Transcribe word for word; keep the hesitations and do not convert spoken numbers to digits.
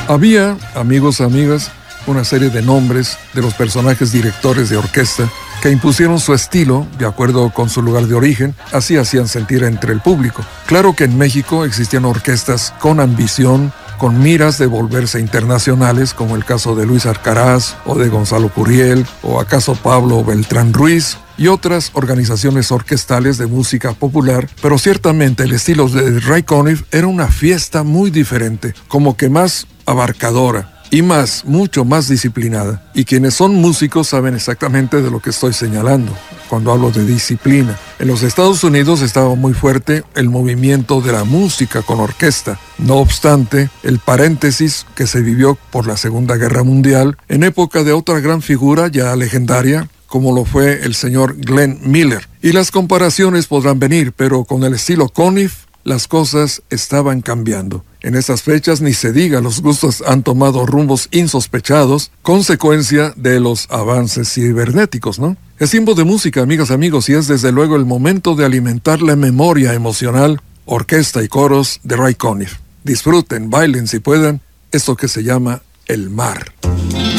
Había, amigos y amigas, una serie de nombres de los personajes directores de orquesta que impusieron su estilo de acuerdo con su lugar de origen, así hacían sentir entre el público. Claro que en México existían orquestas con ambición, con miras de volverse internacionales, como el caso de Luis Alcaraz o de Gonzalo Curiel o acaso Pablo Beltrán Ruiz, y otras organizaciones orquestales de música popular, pero ciertamente el estilo de Ray Conniff era una fiesta muy diferente, como que más abarcadora y más, mucho más disciplinada. Y quienes son músicos saben exactamente de lo que estoy señalando cuando hablo de disciplina. En los Estados Unidos estaba muy fuerte el movimiento de la música con orquesta. No obstante, el paréntesis que se vivió por la Segunda Guerra Mundial, en época de otra gran figura ya legendaria, como lo fue el señor Glenn Miller. Y las comparaciones podrán venir, pero con el estilo Conniff, las cosas estaban cambiando. En estas fechas, ni se diga, los gustos han tomado rumbos insospechados, consecuencia de los avances cibernéticos, ¿no? Es tiempo de música, amigas, amigos, y es desde luego el momento de alimentar la memoria emocional, orquesta y coros de Ray Conniff. Disfruten, bailen si pueden, esto que se llama El Mar.